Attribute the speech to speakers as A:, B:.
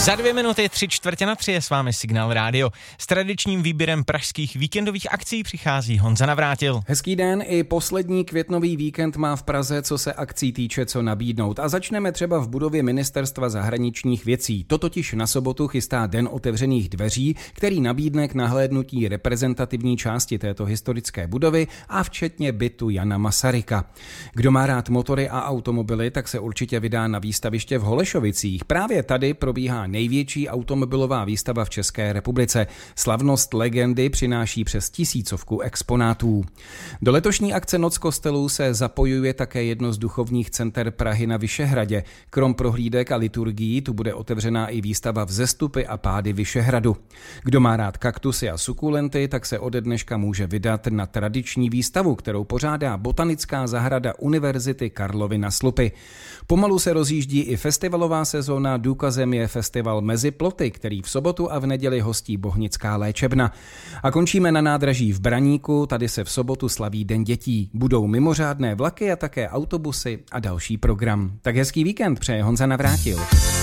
A: Za 2 minuty 3/4 je s vámi Signál Rádio. S tradičním výběrem pražských víkendových akcí přichází Honza Navrátil.
B: Hezký den, i poslední květnový víkend má v Praze, co se akcí týče, co nabídnout. A začneme třeba v budově Ministerstva zahraničních věcí. To totiž na sobotu chystá Den otevřených dveří, který nabídne k nahlédnutí reprezentativní části této historické budovy a včetně bytu Jana Masaryka. Kdo má rád motory a automobily, tak se určitě vydá na výstaviště v Holešovicích. Právě tady probíhá největší automobilová výstava v České republice. Slavnost legendy přináší přes 1000 exponátů. Do letošní akce Noc kostelů se zapojuje také jedno z duchovních center Prahy na Vyšehradě. Krom prohlídek a liturgií tu bude otevřená i výstava Vzestupy a pády Vyšehradu. Kdo má rád kaktusy a sukulenty, tak se ode dneška může vydat na tradiční výstavu, kterou pořádá Botanická zahrada Univerzity Karlovy na Slupy. Pomalu se rozjíždí i festivalová sezóna, důkazem je festival Mezi ploty, který v sobotu a v neděli hostí Bohnická léčebna. A končíme na nádraží v Braníku, tady se v sobotu slaví Den dětí. Budou mimořádné vlaky a také autobusy a další program. Tak hezký víkend přeje Honza Navrátil.